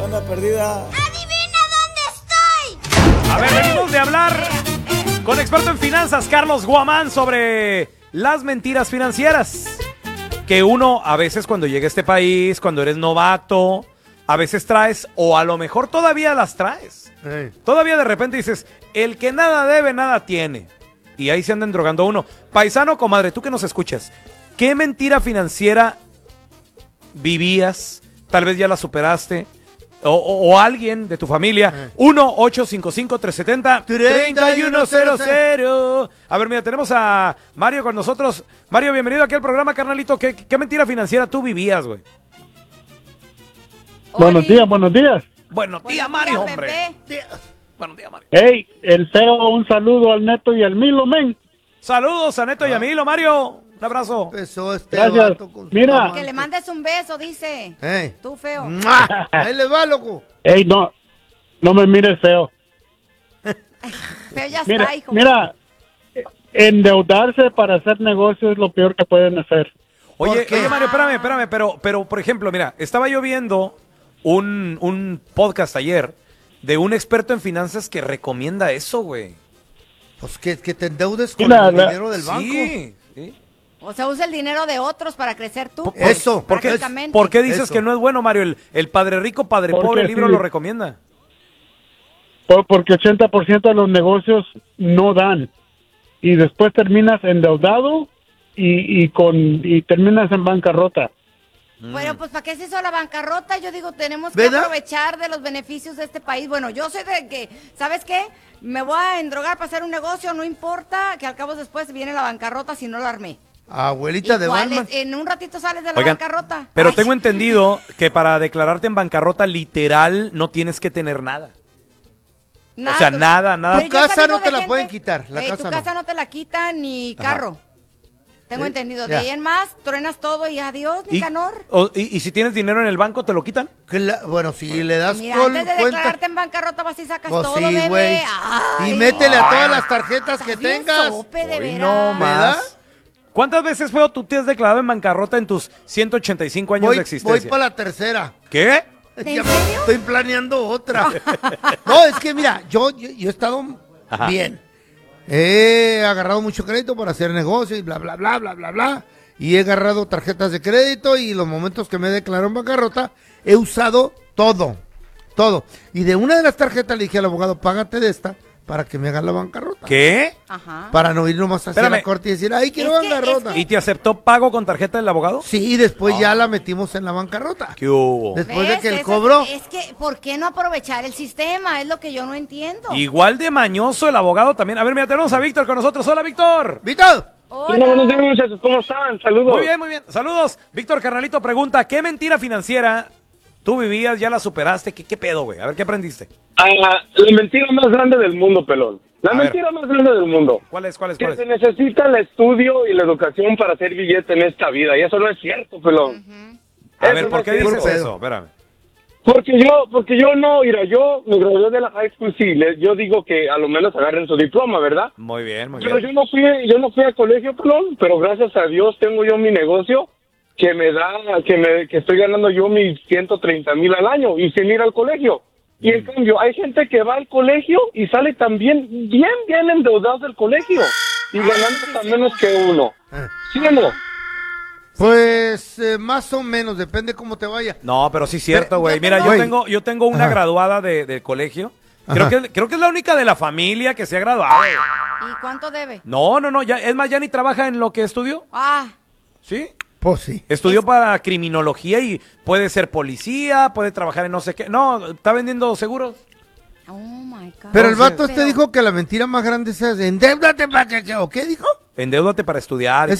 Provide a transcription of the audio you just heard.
anda perdida. ¡Adivina dónde estoy! A ver, venimos de hablar con experto en finanzas, Carlos Guamán, sobre las mentiras financieras. Que uno, a veces cuando llega a este país, cuando eres novato, a veces traes, o a lo mejor todavía las traes. Todavía de repente dices, el que nada debe, nada tiene. Y ahí se andan drogando uno. Paisano, comadre, tú que nos escuchas, ¿qué mentira financiera vivías? Tal vez ya la superaste. O alguien de tu familia. 1-855-370-3100. A ver, mira, tenemos a Mario con nosotros. Mario, bienvenido aquí al programa, carnalito. ¿Qué mentira financiera tú vivías, güey? Buenos días, buenos días. Buenos días, Mario, hombre. Buenos días, Mario. Hey, el feo, un saludo al Neto y al Milo, men. Saludos a Neto y a Milo, Mario. Un abrazo. Gracias. Mira. Que le mandes un beso, dice. Tú, feo. Ahí le va, loco. Hey, no me mires feo. Feo ya Mira, está, hijo. mira, endeudarse para hacer negocio es lo peor que pueden hacer. Oye, Mario, espérame, pero por ejemplo, mira, estaba yo viendo un podcast ayer de un experto en finanzas que recomienda eso, güey. Pues que te endeudes con el dinero del banco. Sí. O sea, usa el dinero de otros para crecer tú. Eso. ¿Por qué dices que no es bueno, Mario? El Padre Rico, Padre Pobre, el libro lo recomienda. Porque 80% de los negocios no dan. Y después terminas endeudado y terminas en bancarrota. Bueno, pues ¿para qué se hizo la bancarrota? Yo digo, tenemos que ¿verdad? aprovechar de los beneficios de este país. Bueno, yo soy de que, ¿sabes qué? Me voy a endrogar para hacer un negocio, no importa, que al cabo después viene la bancarrota si no la armé. Abuelita de Igual, Batman. en un ratito sales de la Oigan, bancarrota. Pero Ay, tengo entendido que para declararte en bancarrota literal no tienes que tener nada. nada, o sea, nada. Pero Tu yo casa sabido no te de la gente- pueden quitar, la tu casa no. casa no te la quitan ni carro. Tengo entendido. De Ya. ahí en más, truenas todo y adiós, Nicanor. Y si tienes dinero en el banco, ¿te lo quitan? Bueno, si le das Mira, con antes de cuenta. declararte en bancarrota vas y sacas Pues todo, sí, bebé. güey. Ay, Y métele a todas las tarjetas que está bien tengas. sope, de Hoy veras. no ¿Verdad? más. ¿Cuántas veces, feo, tú te has declarado en bancarrota en tus 185 años Voy de existencia? para la tercera. ¿Qué? ¿En Ya serio? estoy planeando otra. No, es que mira, yo he estado Ajá. bien. He agarrado mucho crédito para hacer negocios y bla, bla, bla, bla, bla, bla. Y he agarrado tarjetas de crédito y los momentos que me declararon bancarrota, he usado todo. Y de una de las tarjetas le dije al abogado, págate de esta para que me haga la bancarrota. ¿Qué? Ajá. Para no ir nomás hacia Espérame. la corte y decir, ay, quiero Es que- bancarrota. ¿Y te aceptó pago con tarjeta del abogado? Sí, y después ya la metimos en la bancarrota. ¿Qué hubo? Después de ¿Ves? que el Eso cobro... Es que, ¿por qué no aprovechar el sistema? Es lo que yo no entiendo. Igual de mañoso el abogado también. A ver, mira, tenemos a Víctor con nosotros. Hola, Víctor. ¡Víctor! Hola. Buenos días, muchachos, ¿cómo están? Saludos. Muy bien, muy bien. Saludos. Víctor Carnalito pregunta, ¿qué mentira financiera tú vivías, ya la superaste? ¿Qué pedo, güey? A ver, ¿qué aprendiste? La mentira más grande del mundo, pelón. La A ver. mentira más grande del mundo. ¿Cuál es? Que se necesita el estudio y la educación para hacer billete en esta vida. Y eso no es cierto, pelón. A ver, Eso ¿por no qué es dices cierto. eso? Espérame. Porque yo no, mira, yo me gradué de la high school, sí. Yo digo que a lo menos agarren su diploma, ¿verdad? Muy bien, muy Pero bien. yo no fui al colegio, pelón, pero gracias a Dios tengo yo mi negocio que me da, que estoy ganando yo mis 130,000 al año y sin ir al colegio. Y en cambio, hay gente que va al colegio y sale también bien endeudados del colegio y ganando tan menos que uno. ¿Sí o no? Pues más o menos, depende cómo te vaya. No, pero sí es cierto, Pero- güey. Mira, Güey. yo tengo una Ajá. graduada de colegio. Creo Ajá. que es la única de la familia que se ha graduado. ¿Y cuánto debe? No, ya, es más, ya ni trabaja en lo que estudió. Ah, ¿Sí? Pues sí. Estudió para criminología y puede ser policía, puede trabajar en no sé qué. No, está vendiendo seguros. oh my God. Pero el vato Pero- dijo que la mentira más grande es endeudate para que... ¿O qué dijo? Endeúdate para estudiar.